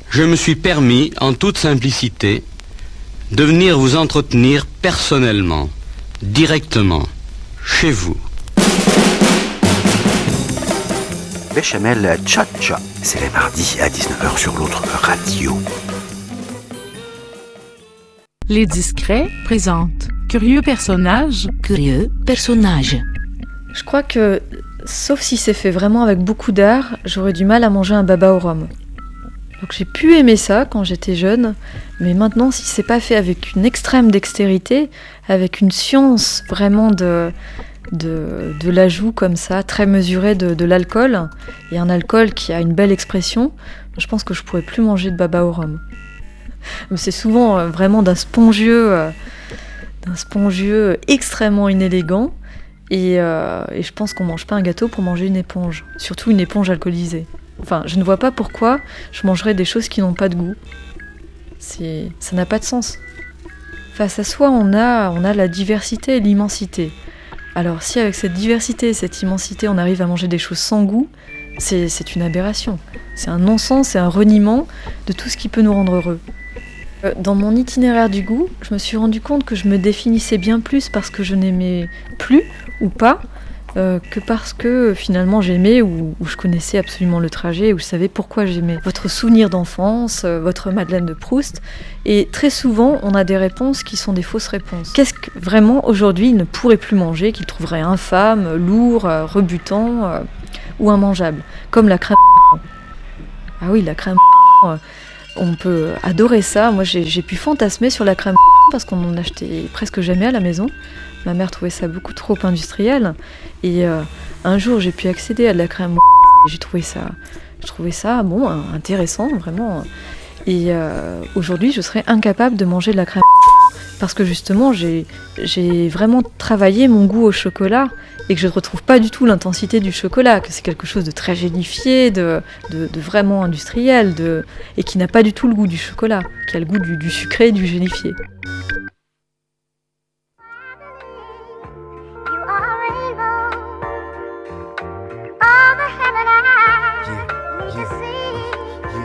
je me suis permis, en toute simplicité, de venir vous entretenir personnellement, directement, chez vous. Béchamel Tcha-Tcha, c'est les mardis à 19h sur l'autre radio. Les Discrets présentent Curieux personnage. Curieux personnage. Je crois que, sauf si c'est fait vraiment avec beaucoup d'art, j'aurais du mal à manger un baba au rhum. Donc j'ai pu aimer ça quand j'étais jeune, mais maintenant si c'est pas fait avec une extrême dextérité, avec une science vraiment de l'ajout comme ça, très mesuré de l'alcool, et un alcool qui a une belle expression, je pense que je pourrais plus manger de baba au rhum. C'est souvent vraiment d'un spongieux extrêmement inélégant, et je pense qu'on mange pas un gâteau pour manger une éponge, surtout une éponge alcoolisée. Enfin, je ne vois pas pourquoi je mangerais des choses qui n'ont pas de goût. Ça n'a pas de sens. Face à soi, on a la diversité et l'immensité. Alors si avec cette diversité et cette immensité, on arrive à manger des choses sans goût, c'est une aberration. C'est un non-sens, c'est un reniement de tout ce qui peut nous rendre heureux. Dans mon itinéraire du goût, je me suis rendu compte que je me définissais bien plus parce que je n'aimais plus ou pas, que parce que finalement j'aimais ou je connaissais absolument le trajet, ou je savais pourquoi j'aimais. Votre souvenir d'enfance, votre Madeleine de Proust, et très souvent on a des réponses qui sont des fausses réponses. Qu'est-ce que vraiment aujourd'hui il ne pourrait plus manger, qu'il trouverait infâme, lourd, rebutant ou immangeable, comme la crème. Ah oui, la crème. On peut adorer ça. Moi j'ai pu fantasmer sur la crème parce qu'on en achetait presque jamais à la maison. Ma mère trouvait ça beaucoup trop industriel. Et un jour, j'ai pu accéder à de la crème. Je trouvais ça bon, intéressant, vraiment. Et aujourd'hui, je serais incapable de manger de la crème. Parce que justement, j'ai vraiment travaillé mon goût au chocolat et que je ne retrouve pas du tout l'intensité du chocolat, que c'est quelque chose de très gélifié, de vraiment industriel, et qui n'a pas du tout le goût du chocolat, qui a le goût du sucré et du gélifié.